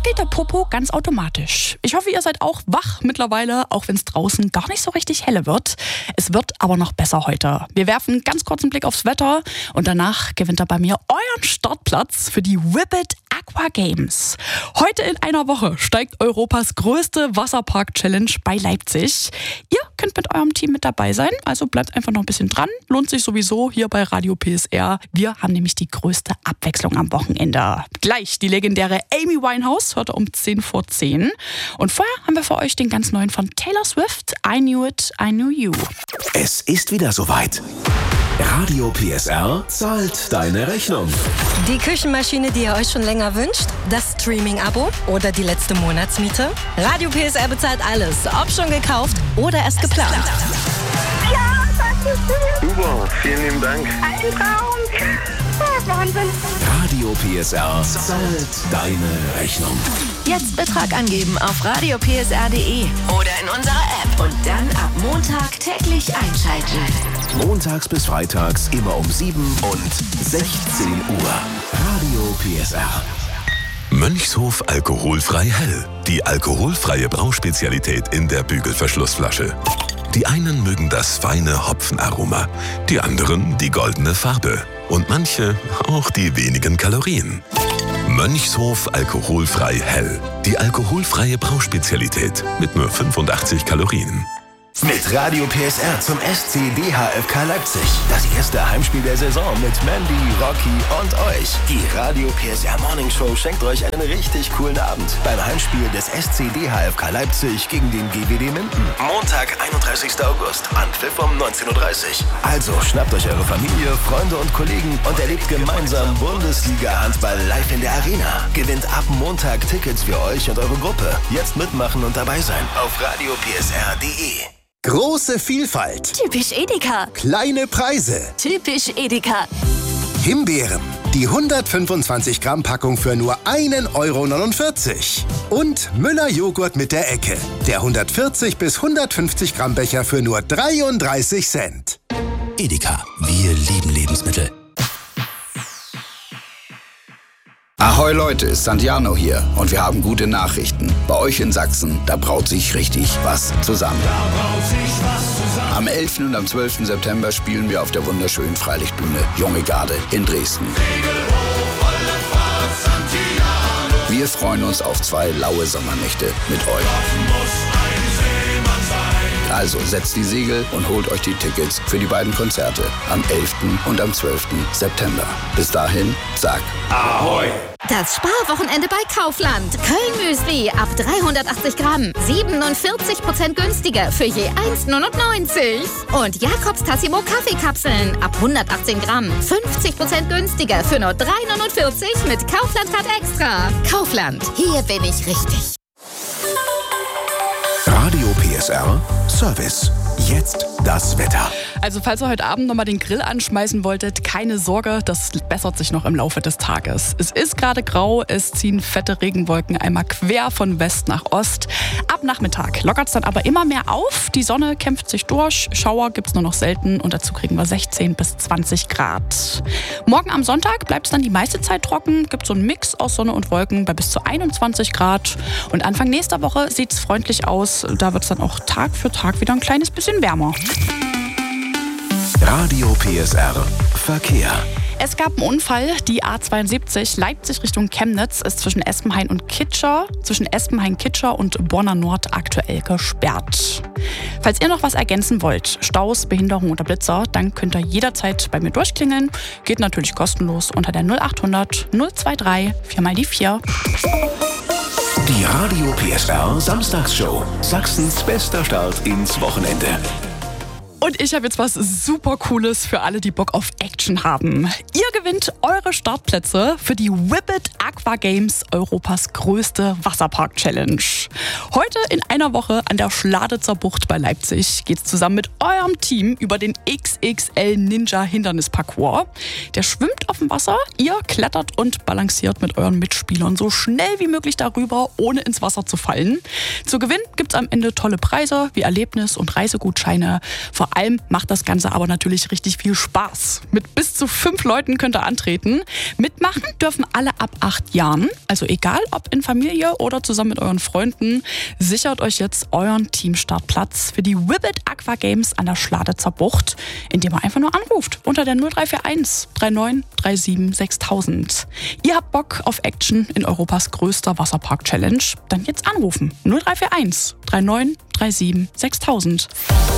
geht der Popo ganz automatisch. Ich hoffe, ihr seid auch wach mittlerweile, auch wenn es draußen gar nicht so richtig helle wird. Es wird aber noch besser heute. Wir werfen ganz kurz einen Blick aufs Wetter und danach gewinnt er bei mir euren Startplatz für die Whippet Aqua Games. Heute in einer Woche steigt Europas größte Wasserpark-Challenge bei Leipzig. Ihr könnt mit eurem Team mit dabei sein, also bleibt einfach noch ein bisschen dran. Lohnt sich sowieso hier bei Radio PSR. Wir haben nämlich die größte Abwechslung am Wochenende. Gleich die legendäre Amy Winehouse, heute um 10:10. Und vorher haben wir für euch den ganz neuen von Taylor Swift, I Knew It, I Knew You. Es ist wieder soweit. Radio PSR zahlt deine Rechnung. Die Küchenmaschine, die ihr euch schon länger wünscht? Das Streaming-Abo? Oder die letzte Monatsmiete? Radio PSR bezahlt alles, ob schon gekauft oder erst geplant. Ja, das ist schön. Super, vielen lieben Dank. Ein Traum. Oh, Wahnsinn. Radio PSR zahlt deine Rechnung. Jetzt Betrag angeben auf radiopsr.de oder in unserer App und dann ab Montag täglich einschalten. Montags bis freitags immer um 7 und 16 Uhr. Radio PSR. Mönchshof alkoholfrei hell. Die alkoholfreie Brauspezialität in der Bügelverschlussflasche. Die einen mögen das feine Hopfenaroma, die anderen die goldene Farbe und manche auch die wenigen Kalorien. Mönchshof alkoholfrei hell. Die alkoholfreie Brauspezialität mit nur 85 Kalorien. Mit Radio PSR zum SC DHFK Leipzig. Das erste Heimspiel der Saison mit Mandy, Rocky und euch. Die Radio PSR Morning Show schenkt euch einen richtig coolen Abend beim Heimspiel des SC DHFK Leipzig gegen den GWD Minden. Montag, 31. August, Anpfiff um 19:30 Uhr. Also schnappt euch eure Familie, Freunde und Kollegen und erlebt gemeinsam Bundesliga-Handball live in der Arena. Gewinnt ab Montag Tickets für euch und eure Gruppe. Jetzt mitmachen und dabei sein auf radiopsr.de. Große Vielfalt. Typisch Edeka. Kleine Preise. Typisch Edeka. Himbeeren. Die 125 Gramm Packung für nur 1,49 €. Und Müller Joghurt mit der Ecke. Der 140 bis 150 Gramm Becher für nur 33 Cent. Edeka, wir lieben Lebensmittel. Ahoi Leute, Santiano hier und wir haben gute Nachrichten. Bei euch in Sachsen, da braut sich richtig was zusammen. Am 11. und am 12. September spielen wir auf der wunderschönen Freilichtbühne Junge Garde in Dresden. Wir freuen uns auf 2 laue Sommernächte mit euch. Also setzt die Segel und holt euch die Tickets für die beiden Konzerte am 11. und am 12. September. Bis dahin, sag Ahoi! Das Sparwochenende bei Kaufland. Köln-Müsli ab 380 Gramm. 47% günstiger für je 1,99 €. Und Jakobs Tassimo Kaffeekapseln ab 118 Gramm. 50% günstiger für nur 3,49 € mit Kaufland-Card Extra. Kaufland, hier bin ich richtig. Radio PSR Service. Jetzt das Wetter. Also falls ihr heute Abend nochmal den Grill anschmeißen wolltet, keine Sorge, das bessert sich noch im Laufe des Tages. Es ist gerade grau, es ziehen fette Regenwolken einmal quer von West nach Ost. Ab Nachmittag lockert es dann aber immer mehr auf. Die Sonne kämpft sich durch, Schauer gibt es nur noch selten und dazu kriegen wir 16 bis 20 Grad. Morgen am Sonntag bleibt es dann die meiste Zeit trocken, gibt so einen Mix aus Sonne und Wolken bei bis zu 21 Grad. Und Anfang nächster Woche sieht es freundlich aus, da wird es dann auch Tag für Tag wieder ein kleines bisschen wärmer. Radio PSR Verkehr. Es gab einen Unfall, die A72 Leipzig Richtung Chemnitz ist zwischen Espenhain und Kitscher und Bonner Nord aktuell gesperrt. Falls ihr noch was ergänzen wollt, Staus, Behinderung oder Blitzer, dann könnt ihr jederzeit bei mir durchklingeln. Geht natürlich kostenlos unter der 0800 023 4x4. Die Radio PSR Samstagsshow. Sachsens bester Start ins Wochenende. Und ich habe jetzt was super Cooles für alle, die Bock auf Action haben. Ihr gewinnt eure Startplätze für die Whippet Aqua Games, Europas größte Wasserpark-Challenge. Heute in einer Woche an der Schladitzer Bucht bei Leipzig geht's zusammen mit eurem Team über den XXL Ninja Hindernisparcours. Der schwimmt auf dem Wasser, ihr klettert und balanciert mit euren Mitspielern so schnell wie möglich darüber, ohne ins Wasser zu fallen. Zu gewinnen gibt's am Ende tolle Preise wie Erlebnis- und Reisegutscheine. Vor Vor allem macht das Ganze aber natürlich richtig viel Spaß. Mit bis zu 5 Leuten könnt ihr antreten. Mitmachen dürfen alle ab 8 Jahren. Also egal, ob in Familie oder zusammen mit euren Freunden. Sichert euch jetzt euren Teamstartplatz für die Wibbit Aqua Games an der Schladitzer Bucht, indem ihr einfach nur anruft unter der 0341 39 37 6000. Ihr habt Bock auf Action in Europas größter Wasserpark-Challenge? Dann jetzt anrufen 0341 39 37 6000.